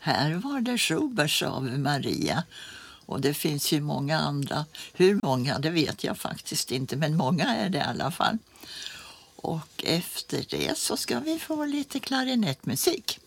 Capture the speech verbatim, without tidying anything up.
Här var det Schuberts Ave Maria. Och det finns ju många andra. Hur många, det vet jag faktiskt inte. Men många är det i alla fall. Och efter det så ska vi få lite klarinettmusik.